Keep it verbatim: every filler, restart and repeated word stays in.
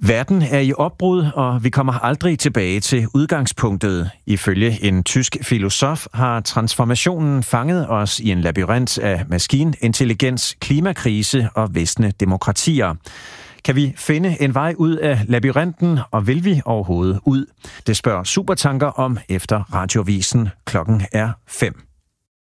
Verden er i opbrud, og vi kommer aldrig tilbage til udgangspunktet. Ifølge en tysk filosof har transformationen fanget os i en labyrint af maskinintelligens, klimakrise og visne demokratier. Kan vi finde en vej ud af labyrinten, og vil vi overhovedet ud? Det spørger Supertanker om efter Radiovisen. Klokken er fem.